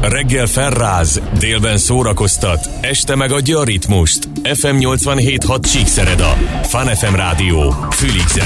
Reggel felráz, délben szórakoztat, este megadja a ritmust. FM 87.6 Csíkszereda. Fun FM rádió. Fülig zene.